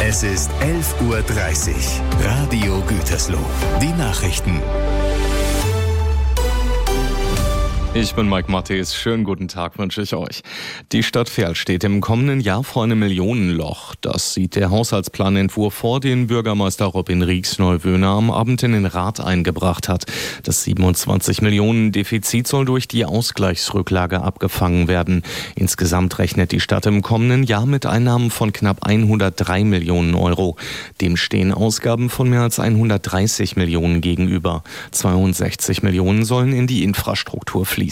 Es ist 11:30 Uhr. Radio Gütersloh. Die Nachrichten. Ich bin Mike Matthes. Schönen guten Tag wünsche ich euch. Die Stadt Verl steht im kommenden Jahr vor einem Millionenloch. Das sieht der Haushaltsplanentwurf vor, den Bürgermeister Robin Rieksneuwöhner am Abend in den Rat eingebracht hat. Das 27 Millionen Defizit soll durch die Ausgleichsrücklage abgefangen werden. Insgesamt rechnet die Stadt im kommenden Jahr mit Einnahmen von knapp 103 Millionen Euro. Dem stehen Ausgaben von mehr als 130 Millionen gegenüber. 62 Millionen sollen in die Infrastruktur fließen.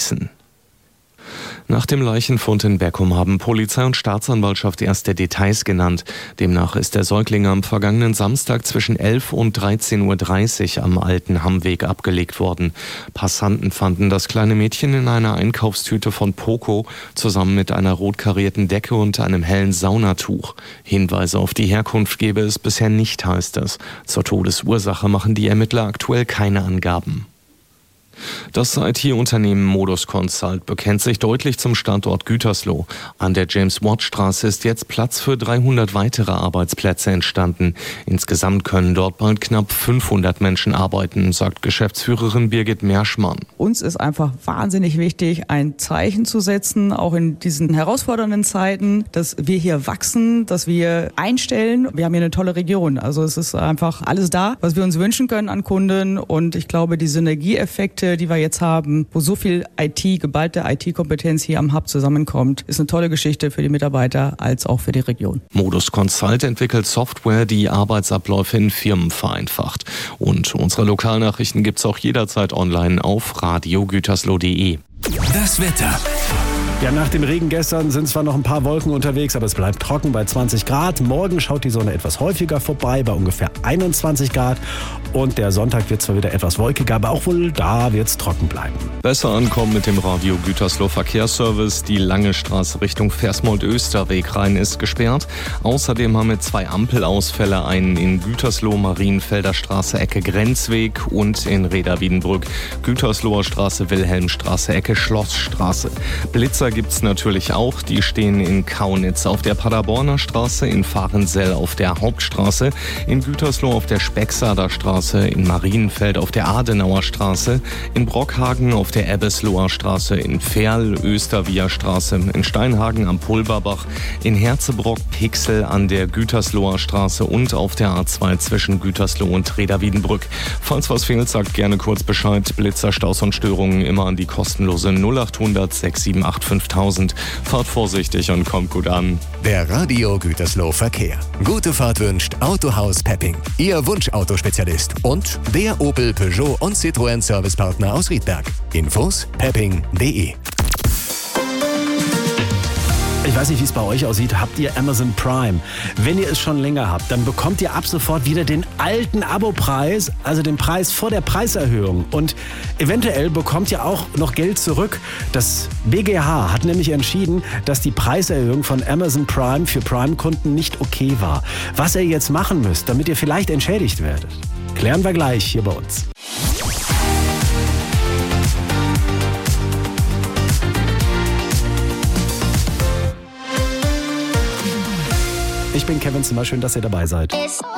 Nach dem Leichenfund in Beckum haben Polizei und Staatsanwaltschaft erste Details genannt. Demnach ist der Säugling am vergangenen Samstag zwischen 11 und 13:30 Uhr am Alten Hammweg abgelegt worden. Passanten fanden das kleine Mädchen in einer Einkaufstüte von Poco zusammen mit einer rot karierten Decke und einem hellen Saunatuch. Hinweise auf die Herkunft gebe es bisher nicht, heißt es. Zur Todesursache machen die Ermittler aktuell keine Angaben. Das IT-Unternehmen Modus Consult bekennt sich deutlich zum Standort Gütersloh. An der James-Watt-Straße ist jetzt Platz für 300 weitere Arbeitsplätze entstanden. Insgesamt können dort bald knapp 500 Menschen arbeiten, sagt Geschäftsführerin Birgit Merschmann. Uns ist einfach wahnsinnig wichtig, ein Zeichen zu setzen, auch in diesen herausfordernden Zeiten, dass wir hier wachsen, dass wir einstellen. Wir haben hier eine tolle Region. Also es ist einfach alles da, was wir uns wünschen können an Kunden. Und ich glaube, die Synergieeffekte, die wir jetzt haben, wo so viel geballte IT-Kompetenz hier am Hub zusammenkommt, ist eine tolle Geschichte für die Mitarbeiter als auch für die Region. Modus Consult entwickelt Software, die Arbeitsabläufe in Firmen vereinfacht. Und unsere Lokalnachrichten gibt's auch jederzeit online auf radiogütersloh.de. Das Wetter. Ja, nach dem Regen gestern sind zwar noch ein paar Wolken unterwegs, aber es bleibt trocken bei 20 Grad. Morgen schaut die Sonne etwas häufiger vorbei, bei ungefähr 21 Grad. Und der Sonntag wird zwar wieder etwas wolkiger, aber auch wohl da wird es trocken bleiben. Besser ankommen mit dem Radio Gütersloh Verkehrsservice. Die lange Straße Richtung Versmold-Österweg rein ist gesperrt. Außerdem haben wir 2 Ampelausfälle, einen in Gütersloh, Marienfelder Straße, Ecke Grenzweg und in Reda-Wiedenbrück, Gütersloher Straße, Wilhelmstraße, Ecke Schlossstraße. Blitzer gibt's natürlich auch. Die stehen in Kaunitz auf der Paderborner Straße, in Fahrensell auf der Hauptstraße, in Gütersloh auf der Specksader Straße, in Marienfeld auf der Adenauer Straße, in Brockhagen auf der Ebbesloher Straße, in Verl, Östervia Straße, in Steinhagen am Pulverbach, in Herzebrock, Pixel an der Gütersloher Straße und auf der A2 zwischen Gütersloh und Reda-Wiedenbrück. Falls was fehlt, sagt gerne kurz Bescheid. Blitzer, Staus und Störungen immer an die kostenlose 0800 678 5000. Fahrt vorsichtig und kommt gut an. Der Radio Gütersloh Verkehr. Gute Fahrt wünscht Autohaus Pepping, Ihr Wunschautospezialist und der Opel, Peugeot und Citroën Servicepartner aus Riedberg. Infos pepping.de. Ich weiß nicht, wie es bei euch aussieht. Habt ihr Amazon Prime? Wenn ihr es schon länger habt, dann bekommt ihr ab sofort wieder den alten Abopreis, also den Preis vor der Preiserhöhung. Und eventuell bekommt ihr auch noch Geld zurück. Das BGH hat nämlich entschieden, dass die Preiserhöhung von Amazon Prime für Prime-Kunden nicht okay war. Was ihr jetzt machen müsst, damit ihr vielleicht entschädigt werdet, klären wir gleich hier bei uns. Ich bin Kevin Zimmer, schön, dass ihr dabei seid.